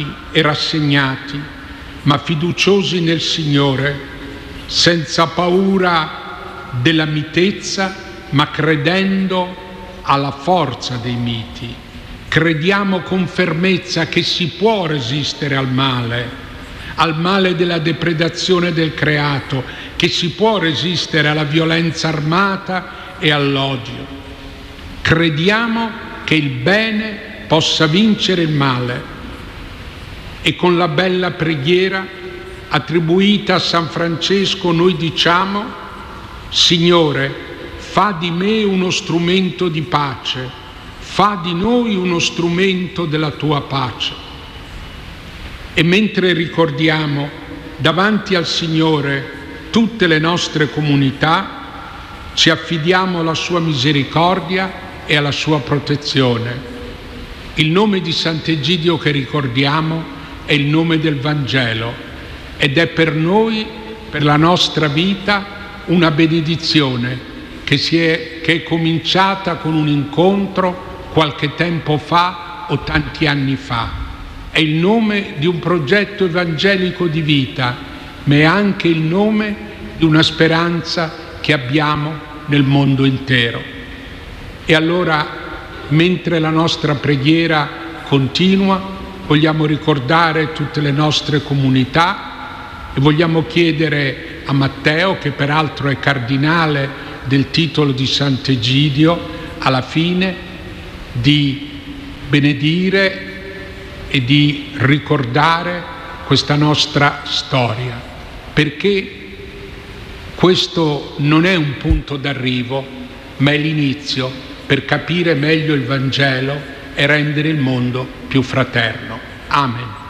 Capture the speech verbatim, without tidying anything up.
stanchi e rassegnati, ma fiduciosi nel Signore, senza paura della mitezza, ma credendo alla forza dei miti. Crediamo con fermezza che si può resistere al male, al male della depredazione del creato, che si può resistere alla violenza armata e all'odio. Crediamo che il bene possa vincere il male e con la bella preghiera attribuita a San Francesco noi diciamo: Signore, fa di me uno strumento di pace, fa di noi uno strumento della tua pace. E mentre ricordiamo davanti al Signore tutte le nostre comunità, ci affidiamo alla sua misericordia e alla sua protezione. Il nome di Sant'Egidio che ricordiamo è il nome del Vangelo ed è per noi, per la nostra vita, una benedizione che, si è, che è cominciata con un incontro qualche tempo fa o tanti anni fa. È il nome di un progetto evangelico di vita, ma è anche il nome di una speranza che abbiamo nel mondo intero. E allora, mentre la nostra preghiera continua, vogliamo ricordare tutte le nostre comunità e vogliamo chiedere a Matteo, che peraltro è cardinale del titolo di Sant'Egidio, alla fine di benedire e di ricordare questa nostra storia, perché questo non è un punto d'arrivo, ma è l'inizio per capire meglio il Vangelo e rendere il mondo più fraterno. Amen.